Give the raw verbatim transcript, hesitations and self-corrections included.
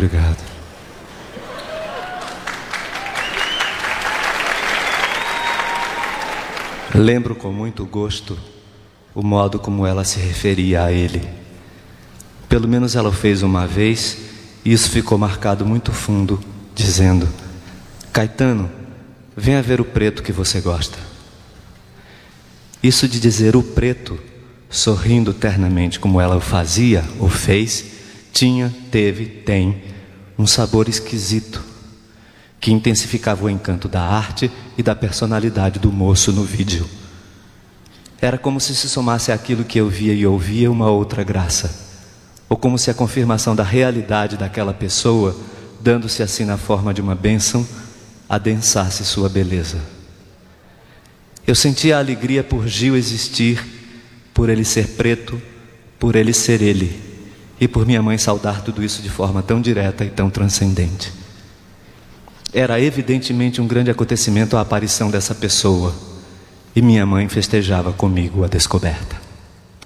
obrigado. Lembro com muito gosto o modo como ela se referia a ele. Pelo menos ela o fez uma vez, e isso ficou marcado muito fundo, dizendo: Caetano, venha ver o preto que você gosta. Isso de dizer o preto, sorrindo ternamente como ela o fazia ou fez, tinha, teve, tem um sabor esquisito, que intensificava o encanto da arte e da personalidade do moço no vídeo. Era como se se somasse àquilo que eu via e ouvia uma outra graça, ou como se a confirmação da realidade daquela pessoa, dando-se assim na forma de uma bênção, adensasse sua beleza. Eu sentia a alegria por Gil existir, por ele ser preto, por ele ser ele, e por minha mãe saudar tudo isso de forma tão direta e tão transcendente. Era evidentemente um grande acontecimento a aparição dessa pessoa, e minha mãe festejava comigo a descoberta.